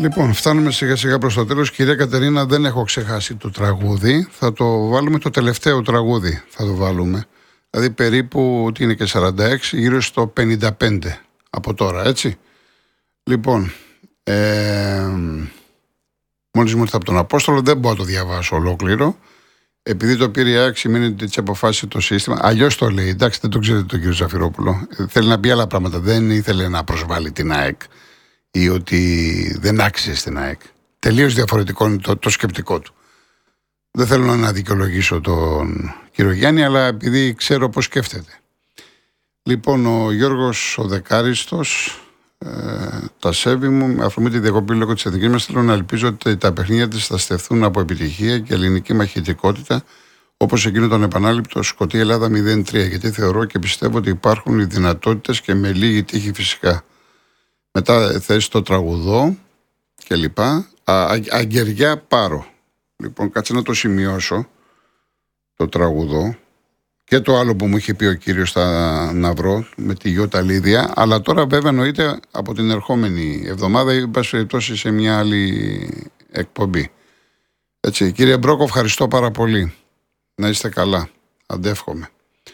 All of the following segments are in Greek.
Λοιπόν, φτάνουμε σιγά σιγά προς το τέλος. Κυρία Κατερίνα, δεν έχω ξεχάσει το τραγούδι. Θα το βάλουμε το τελευταίο τραγούδι. Θα το βάλουμε. Δηλαδή περίπου, ότι είναι και 46, γύρω στο 55 από τώρα, έτσι. Λοιπόν, μόλις μου ήρθε από τον Απόστολο, δεν μπορώ να το διαβάσω ολόκληρο. Επειδή το πήρε η ΑΕΚ, σημαίνει ότι έτσι αποφάσισε το σύστημα. Αλλιώς το λέει. Εντάξει, δεν το ξέρετε τον κύριο Ζαφυρόπουλο. Θέλει να πει άλλα πράγματα. Δεν ήθελε να προσβάλλει την ΑΕΚ ή ότι δεν άξιζε στην ΑΕΚ. Τελείως διαφορετικό είναι το σκεπτικό του. Δεν θέλω να δικαιολογήσω τον κύριο Γιάννη, αλλά επειδή ξέρω πώς σκέφτεται. Λοιπόν, ο Γιώργος ο Δεκάριστος, τα σέβη μου, με αφορμή τη διακοπή λόγω της εθνικής μας, θέλω να ελπίζω ότι τα παιχνίδια της θα στεφθούν από επιτυχία και ελληνική μαχητικότητα, όπως εκείνο τον επανάληπτο Σκωτία Ελλάδα 0-3, γιατί θεωρώ και πιστεύω ότι υπάρχουν οι δυνατότητες και με λίγη τύχη φυσικά. Μετά θέση το τραγουδό και λοιπά. Αγγεριά Πάρο. Λοιπόν, κάτσε να το σημειώσω το τραγουδό και το άλλο που μου είχε πει ο κύριος να βρω με τη Γιώτα Λίδια, αλλά τώρα βέβαια εννοείται από την ερχόμενη εβδομάδα ή πάση περιπτώσει σε μια άλλη εκπομπή. Έτσι, κύριε Μπρόκο, ευχαριστώ πάρα πολύ. Να είστε καλά. Αντεύχομαι.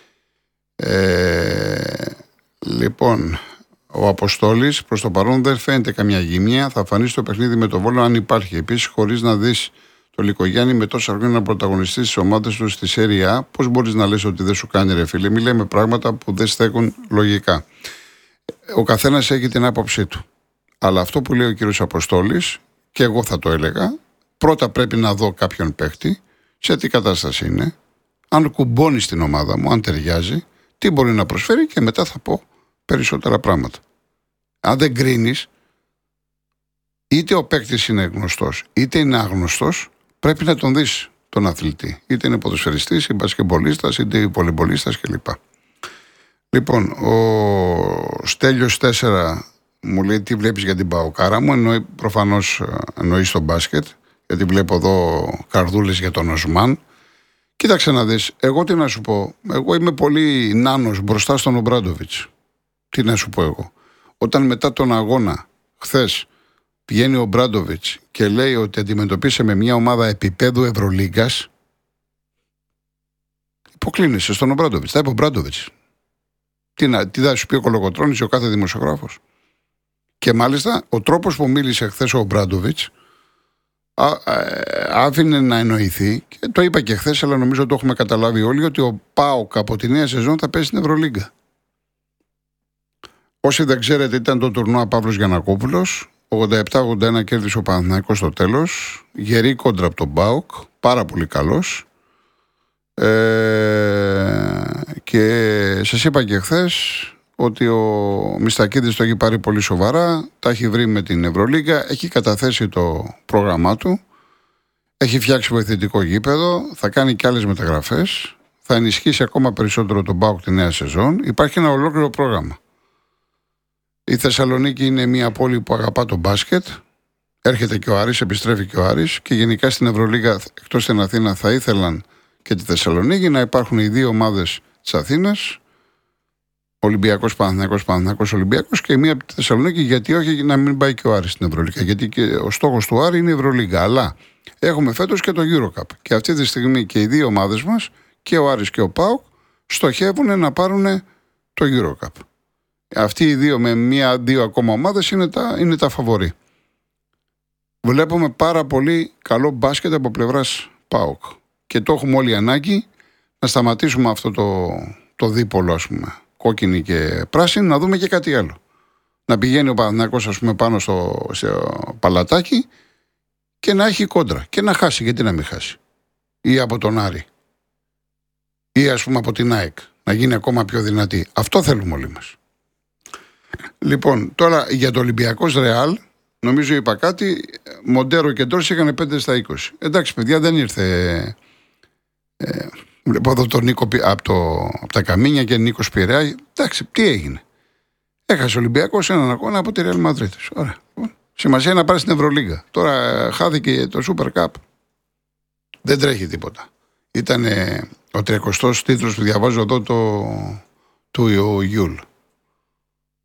Λοιπόν, ο Αποστόλης, προς το παρόν δεν φαίνεται καμιά γυμνία. Θα φανεί στο παιχνίδι με το Βόλο αν υπάρχει. Επίσης, χωρίς να δεις το Λικογιάννη με τόσα χρόνια να πρωταγωνιστεί στις ομάδες του στη Σέρια Α, πώς μπορείς να λες ότι δεν σου κάνει, ρε φίλε? Μη λέμε πράγματα που δεν στέκουν λογικά. Ο καθένας έχει την άποψή του. Αλλά αυτό που λέει ο κύριος Αποστόλης, και εγώ θα το έλεγα, πρώτα πρέπει να δω κάποιον παίχτη, σε τι κατάσταση είναι, αν κουμπώνει στην ομάδα μου, αν ταιριάζει, τι μπορεί να προσφέρει και μετά θα πω περισσότερα πράγματα. Αν δεν κρίνεις, είτε ο παίκτης είναι γνωστός, είτε είναι άγνωστος, πρέπει να τον δεις τον αθλητή. Είτε είναι ποδοσφαιριστής, ή μπασκεμπολίστας, είτε βολεμπολίστας κλπ. Λοιπόν, ο Στέλιος 4 μου λέει τι βλέπεις για την Παοκάρα μου. Προφανώς εννοεί στο μπάσκετ, γιατί βλέπω εδώ καρδούλες για τον Οσμάν. Κοίταξε να δεις, εγώ τι να σου πω. Εγώ είμαι πολύ νάνος μπροστά στον Ομπράντοβιτς. Τι να σου πω εγώ. Όταν μετά τον αγώνα, χθες, πηγαίνει ο Μπράντοβιτς και λέει ότι αντιμετωπίσε με μια ομάδα επίπεδου Ευρωλίγκας, υποκλίνεσαι στον Μπράντοβιτς. Θα είπε ο Μπράντοβιτς. Τι θα σου πει ο Κολοκοτρώνης ή ο κάθε δημοσιογράφος? Και μάλιστα ο τρόπος που μίλησε χθες ο Μπράντοβιτς άφηνε να εννοηθεί, και το είπα και χθες, αλλά νομίζω το έχουμε καταλάβει όλοι, ότι ο ΠΑΟΚ από τη νέα σεζόν θα πέσει στην Ευρωλίγκα. Όσοι δεν ξέρετε, ήταν το τουρνουά Παύλος Γιαννακόπουλος. 87-81 κέρδισε ο Παναθηναϊκός στο τέλος. Γερή κόντρα από τον ΠΑΟΚ. Πάρα πολύ καλός. Και σας είπα και χθες ότι ο Μιστακίδης το έχει πάρει πολύ σοβαρά. Τα έχει βρει με την Ευρωλίγκα. Έχει καταθέσει το πρόγραμμά του. Έχει φτιάξει βοηθητικό γήπεδο. Θα κάνει και άλλες μεταγραφές. Θα ενισχύσει ακόμα περισσότερο τον ΠΑΟΚ τη νέα σεζόν. Υπάρχει ένα ολόκληρο πρόγραμμα. Η Θεσσαλονίκη είναι μια πόλη που αγαπά το μπάσκετ. Έρχεται και ο Άρης, επιστρέφει και ο Άρης. Και γενικά στην Ευρωλίγα, εκτός στην Αθήνα, θα ήθελαν και τη Θεσσαλονίκη να υπάρχουν οι δύο ομάδες της Αθήνας. Ολυμπιακός, Παναθηναϊκός, Παναθηναϊκός, Ολυμπιακός, και μία από τη Θεσσαλονίκη. Γιατί όχι να μην πάει και ο Άρης στην Ευρωλίγα? Γιατί και ο στόχος του Άρη είναι η Ευρωλίγα. Αλλά έχουμε φέτος και το EuroCup. Και αυτή τη στιγμή και οι δύο ομάδες μας, και ο Άρης και ο ΠΑΟΚ, στοχεύουν να πάρουν το EuroCup. Αυτοί οι δύο με μία-δύο ακόμα ομάδες είναι τα φαβορί. Βλέπουμε πάρα πολύ καλό μπάσκετ από πλευράς ΠΑΟΚ. Και το έχουμε όλοι ανάγκη να σταματήσουμε αυτό το δίπολο, ας πούμε, κόκκινη και πράσινη, να δούμε και κάτι άλλο. Να πηγαίνει ο Παναθηναϊκός, ας πούμε, πάνω στο παλατάκι και να έχει κόντρα. Και να χάσει, γιατί να μην χάσει? Ή από τον Άρη. Ή ας πούμε από την ΑΕΚ. Να γίνει ακόμα πιο δυνατή. Αυτό θέλουμε όλοι μας. Λοιπόν, τώρα για το Ολυμπιακός Ρεάλ, νομίζω είπα κάτι. Μοντέρο και Ντόρς είχαν 5/20. Εντάξει, παιδιά, δεν ήρθε. Βλέπω εδώ τον Νίκο από τα Καμίνια και Νίκος Πειραιά. Εντάξει, τι έγινε? Έχασε ο Ολυμπιακός έναν αγώνα από τη Ρεάλ Μαδρίτης. Ωραία. Σημασία να πάρει στην Ευρωλίγκα. Τώρα χάθηκε το Super Cup. Δεν τρέχει τίποτα. Ήταν ο 30ος τίτλος που διαβάζω εδώ του Ιουλ.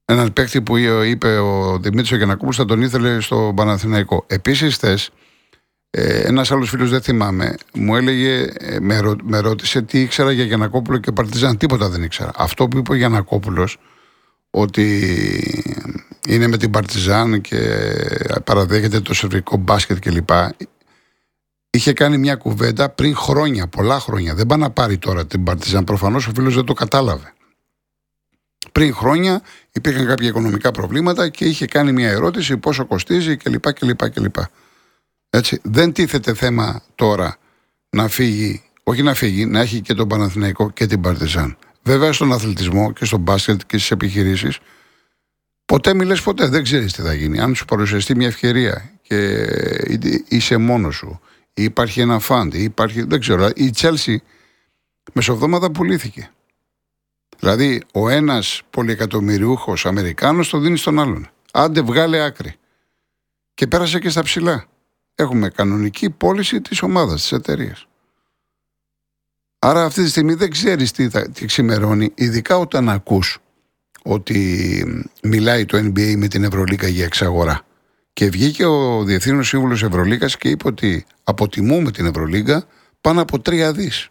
Έναν παίκτη που είπε ο Δημήτρης ο Γιαννακόπουλος θα τον ήθελε στο Παναθηναϊκό. Επίσης χθες, ένας άλλος φίλος, δεν θυμάμαι, μου έλεγε, με ρώτησε τι ήξερα για Γιαννακόπουλο και Παρτιζάν. Τίποτα δεν ήξερα. Αυτό που είπε ο Γιαννακόπουλος, ότι είναι με την Παρτιζάν και παραδέχεται το σερβικό μπάσκετ κλπ. Είχε κάνει μια κουβέντα πριν χρόνια, πολλά χρόνια. Δεν πάει να πάρει τώρα την Παρτιζάν. Προφανώς ο φίλος δεν το κατάλαβε. Πριν χρόνια υπήρχαν κάποια οικονομικά προβλήματα και είχε κάνει μια ερώτηση πόσο κοστίζει κλπ. Έτσι, δεν τίθεται θέμα τώρα να φύγει, όχι να φύγει, να έχει και τον Παναθηναϊκό και την Παρτιζάν. Βέβαια στον αθλητισμό και στο μπάσκετ και στις επιχειρήσεις, ποτέ μιλες ποτέ, δεν ξέρεις τι θα γίνει. Αν σου παρουσιαστεί μια ευκαιρία και είσαι μόνος σου, ή υπάρχει ένα φαντ, ή υπάρχει, δεν ξέρω, η Τσέλσι μεσοβδόμαδα πουλήθηκε. Δηλαδή, ο ένας πολυεκατομμυριούχος Αμερικάνος το δίνει στον άλλον. Άντε, βγάλε άκρη. Και πέρασε και στα ψηλά. Έχουμε κανονική πώληση της ομάδας, της εταιρείας. Άρα, αυτή τη στιγμή δεν ξέρεις τι ξημερώνει, ειδικά όταν ακούς ότι μιλάει το NBA με την Ευρωλίγκα για εξαγορά. Και βγήκε ο Διευθύνων Σύμβουλος Ευρωλίγκας και είπε ότι αποτιμούμε την Ευρωλίγκα πάνω από 3 δις.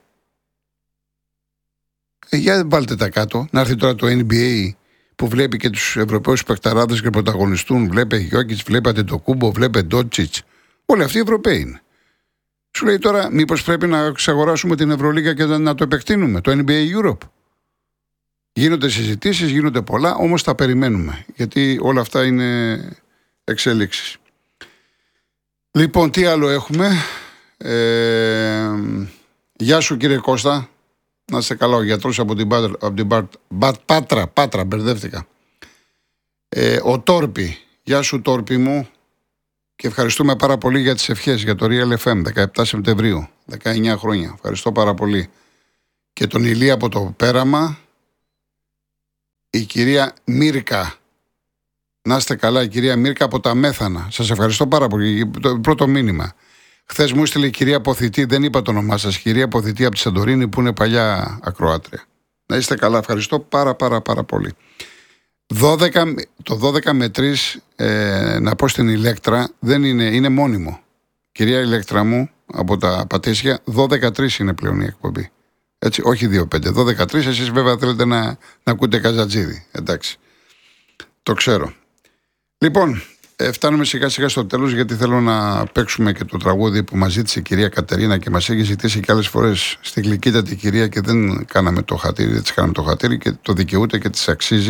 Για βάλτε τα κάτω, να έρθει τώρα το NBA που βλέπει και τους Ευρωπαίους παικταράδες και πρωταγωνιστούν. Βλέπε Γιόκιτς, βλέπε Αντετοκούμπο, βλέπε Ντότσιτς. Όλοι αυτοί οι Ευρωπαίοι είναι. Σου λέει τώρα, μήπως πρέπει να εξαγοράσουμε την Ευρωλίγκα και να το επεκτείνουμε, το NBA Europe. Γίνονται συζητήσεις, γίνονται πολλά, όμως τα περιμένουμε. Γιατί όλα αυτά είναι εξελίξεις. Λοιπόν, τι άλλο έχουμε. Γεια σου κύριε Κώστα. Να είστε καλά, ο γιατρός από την Πάτρα, μπερδεύτηκα. Ο Τόρπι, γεια σου Τόρπι μου. Και ευχαριστούμε πάρα πολύ για τις ευχές για το Real FM, 17 Σεπτεμβρίου, 19 χρόνια. Ευχαριστώ πάρα πολύ. Και τον Ηλία από το Πέραμα, η κυρία Μύρκα. Να είστε καλά, η κυρία Μύρκα από τα Μέθανα. Σας ευχαριστώ πάρα πολύ. Το πρώτο μήνυμα. Χθες μου έστειλε η κυρία Ποθητή, δεν είπα το όνομά σας, κυρία Ποθητή από τη Σαντορίνη που είναι παλιά ακροάτρια. Να είστε καλά, ευχαριστώ πάρα πολύ. Το 12 με 3, να πω στην Ηλέκτρα, δεν είναι μόνιμο. Κυρία Ηλέκτρα μου, από τα Πατήσια, 12-3 είναι πλέον η εκπομπή. Έτσι, όχι 2-5, 12-3, εσείς βέβαια θέλετε να ακούτε Καζατζίδη, εντάξει. Το ξέρω. Λοιπόν, φτάνουμε σιγά σιγά στο τέλος, γιατί θέλω να παίξουμε και το τραγούδι που μας ζήτησε η κυρία Κατερίνα και μας έχει ζητήσει και άλλες φορές στη γλυκύτατη κυρία και δεν κάναμε το χατήρι, δεν της κάναμε το χατήρι και το δικαιούται και της αξίζει.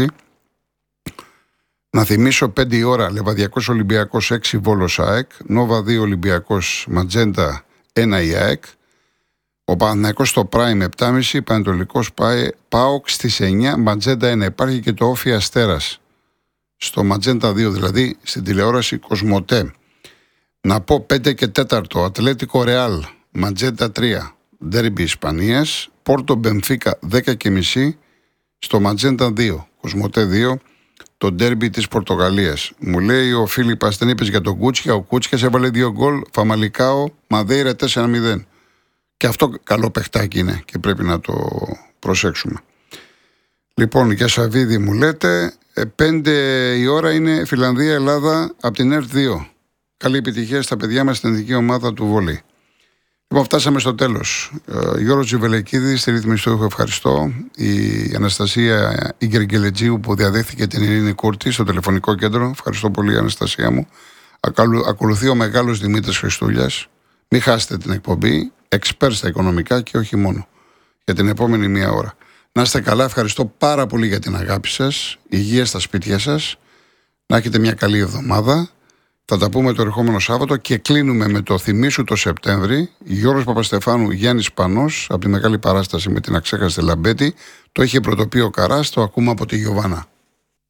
Να θυμίσω 5 η ώρα Λεβαδιακός Ολυμπιακός 6 Βόλος ΑΕΚ, Νόβα 2 Ολυμπιακός Ματζέντα 1 η ΑΕΚ, ο Παναθηναϊκός στο Prime 7.30, Πανετολικός ΠΑΟΚ στις 9, Ματζέντα 1. Υπάρχει και το Όφι Αστέρας στο Ματζέντα 2, δηλαδή στην τηλεόραση Κοσμοτέ. Να πω 5 και 4, Ατλέτικο Ρεάλ, Ματζέντα 3, Ντέρμπι Ισπανίας, Πόρτο Μπενφίκα 10.30 στο Ματζέντα 2, Κοσμοτέ 2, το ντέρμπι της Πορτογαλίας. Μου λέει ο Φίλιππας, δεν είπες για τον Κούτσια, ο Κούτσιας έβαλε 2 γκολ, Φαμαλικάο, Μαδέιρα 4-0. Και αυτό καλό παιχτάκι είναι και πρέπει να το προσέξουμε. Λοιπόν, για Σαββίδη μου λέτε, 5 η ώρα είναι Φιλανδία-Ελλάδα από την ΕΡΤ 2. Καλή επιτυχία στα παιδιά μας στην ειδική ομάδα του βολή. Λοιπόν, φτάσαμε στο τέλος. Γιώργος Τζιβελεκίδης, στη ρύθμιση του ήχου, ευχαριστώ. Η Αναστασία Ιγκεργελετζίου που διαδέχθηκε την Ειρήνη Κούρτη στο τηλεφωνικό κέντρο. Ευχαριστώ πολύ, Αναστασία μου. Ακολουθεί ο μεγάλος Δημήτρης Χριστούλιας. Μην χάσετε την εκπομπή. Εξπέρ στα οικονομικά και όχι μόνο. Για την επόμενη 1 ώρα. Να είστε καλά. Ευχαριστώ πάρα πολύ για την αγάπη σας. Υγεία στα σπίτια σας. Να έχετε μια καλή εβδομάδα. Θα τα πούμε το ερχόμενο Σάββατο και κλείνουμε με το θυμίσου το Σεπτέμβρη. Γιώργος Παπαστεφάνου, Γιάννης Πανός, από τη Μεγάλη Παράσταση με την αξέχαστη Λαμπέτη. Το είχε πρωτοποιεί ο Καράς, το ακούμε από τη Γιωβάνα.